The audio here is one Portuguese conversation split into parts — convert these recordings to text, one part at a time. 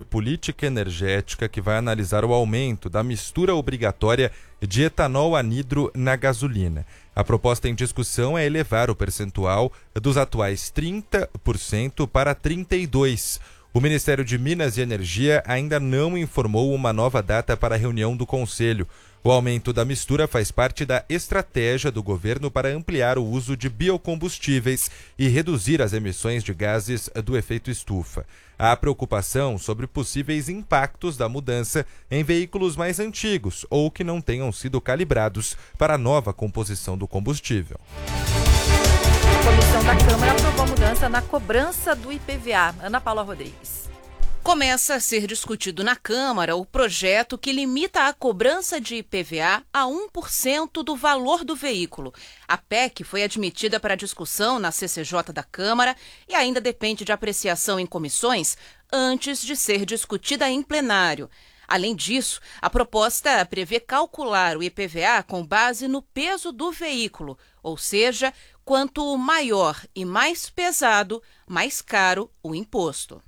Política Energética, que vai analisar o aumento da mistura obrigatória de etanol anidro na gasolina. A proposta em discussão é elevar o percentual dos atuais 30% para 32%. O Ministério de Minas e Energia ainda não informou uma nova data para a reunião do Conselho. O aumento da mistura faz parte da estratégia do governo para ampliar o uso de biocombustíveis e reduzir as emissões de gases do efeito estufa. Há preocupação sobre possíveis impactos da mudança em veículos mais antigos ou que não tenham sido calibrados para a nova composição do combustível. A comissão da Câmara aprovou a mudança na cobrança do IPVA. Ana Paula Rodrigues. Começa a ser discutido na Câmara o projeto que limita a cobrança de IPVA a 1% do valor do veículo. A PEC foi admitida para discussão na CCJ da Câmara e ainda depende de apreciação em comissões antes de ser discutida em plenário. Além disso, a proposta prevê calcular o IPVA com base no peso do veículo, ou seja, quanto maior e mais pesado, mais caro o imposto.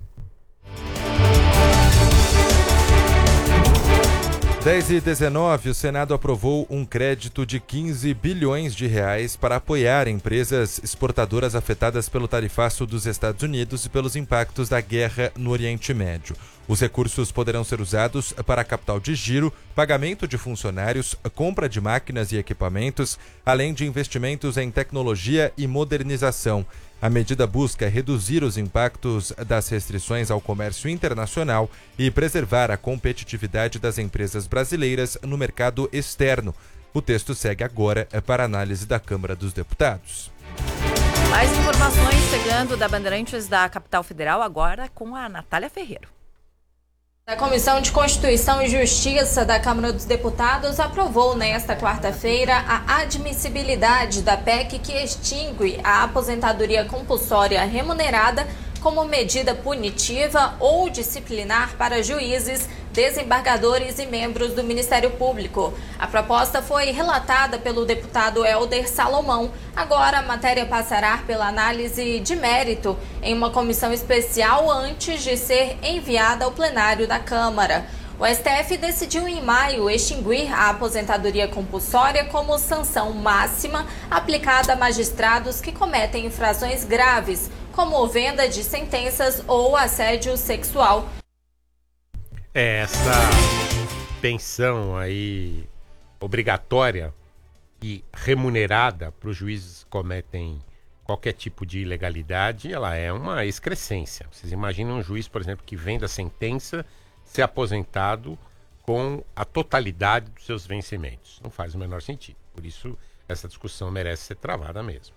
10h19, o Senado aprovou um crédito de 15 bilhões de reais para apoiar empresas exportadoras afetadas pelo tarifaço dos Estados Unidos e pelos impactos da guerra no Oriente Médio. Os recursos poderão ser usados para capital de giro, pagamento de funcionários, compra de máquinas e equipamentos, além de investimentos em tecnologia e modernização. A medida busca reduzir os impactos das restrições ao comércio internacional e preservar a competitividade das empresas brasileiras no mercado externo. O texto segue agora para análise da Câmara dos Deputados. Mais informações chegando da Bandeirantes da Capital Federal, agora com a Natália Ferreiro. A Comissão de Constituição e Justiça da Câmara dos Deputados aprovou nesta quarta-feira a admissibilidade da PEC que extingue a aposentadoria compulsória remunerada como medida punitiva ou disciplinar para juízes, desembargadores e membros do Ministério Público. A proposta foi relatada pelo deputado Helder Salomão. Agora a matéria passará pela análise de mérito em uma comissão especial antes de ser enviada ao plenário da Câmara. O STF decidiu em maio extinguir a aposentadoria compulsória como sanção máxima aplicada a magistrados que cometem infrações graves, como venda de sentenças ou assédio sexual. Essa pensão aí obrigatória e remunerada para os juízes que cometem qualquer tipo de ilegalidade, ela é uma excrescência. Vocês imaginam um juiz, por exemplo, que venda a sentença ser aposentado com a totalidade dos seus vencimentos. Não faz o menor sentido. Por isso, essa discussão merece ser travada mesmo.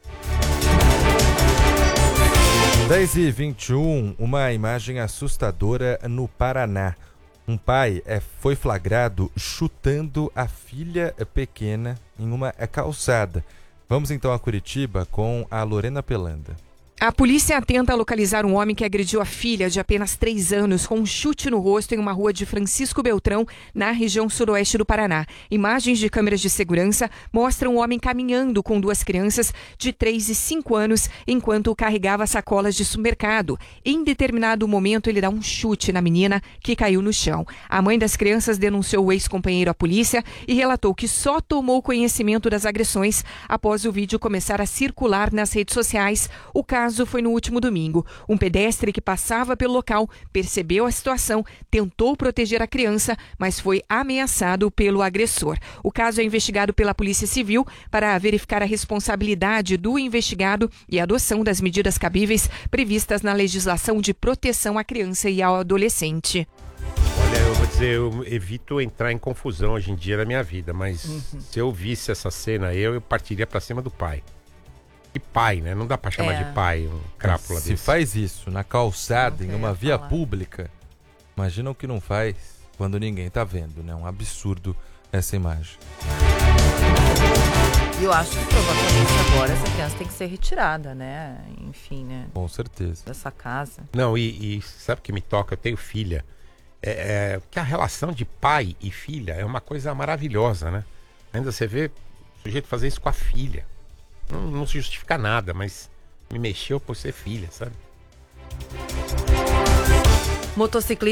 10h21, uma imagem assustadora no Paraná. Um pai foi flagrado chutando a filha pequena em uma calçada. Vamos então a Curitiba com a Lorena Pelanda. A polícia tenta localizar um homem que agrediu a filha de apenas 3 anos com um chute no rosto em uma rua de Francisco Beltrão, na região sudoeste do Paraná. Imagens de câmeras de segurança mostram o homem caminhando com 2 crianças de 3 e 5 anos enquanto carregava sacolas de supermercado. Em determinado momento, ele dá um chute na menina que caiu no chão. A mãe das crianças denunciou o ex-companheiro à polícia e relatou que só tomou conhecimento das agressões após o vídeo começar a circular nas redes sociais. O caso foi no último domingo. Um pedestre que passava pelo local percebeu a situação, tentou proteger a criança, mas foi ameaçado pelo agressor. O caso é investigado pela Polícia Civil para verificar a responsabilidade do investigado e a adoção das medidas cabíveis previstas na legislação de proteção à criança e ao adolescente. Olha, eu vou dizer, eu evito entrar em confusão hoje em dia na minha vida, mas se eu visse essa cena, eu partiria pra cima do pai. E pai, né? Não dá pra chamar de pai um crápula desse. Se faz isso na calçada, em uma via pública, imagina o que não faz quando ninguém tá vendo, né? Um absurdo essa imagem. E eu acho que provavelmente agora essa criança tem que ser retirada, né? Enfim, né? Com certeza. Dessa casa. Não, e sabe o que me toca? Eu tenho filha. Que a relação de pai e filha é uma coisa maravilhosa, né? Ainda você vê o sujeito fazer isso com a filha. Não se justifica nada, mas me mexeu por ser filha, sabe? Motociclista